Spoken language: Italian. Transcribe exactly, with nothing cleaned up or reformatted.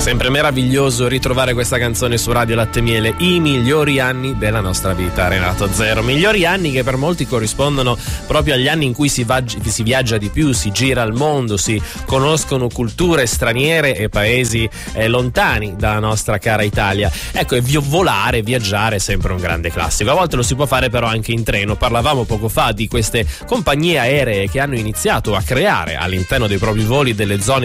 Sempre meraviglioso ritrovare questa canzone su Radio Latte Miele, i migliori anni della nostra vita, Renato Zero. Migliori anni che per molti corrispondono proprio agli anni in cui si, va, si viaggia di più, si gira al mondo, si conoscono culture straniere e paesi eh, lontani dalla nostra cara Italia. Ecco, e volare, viaggiare è sempre un grande classico. A volte lo si può fare però anche in treno. Parlavamo poco fa di queste compagnie aeree che hanno iniziato a creare all'interno dei propri voli delle zone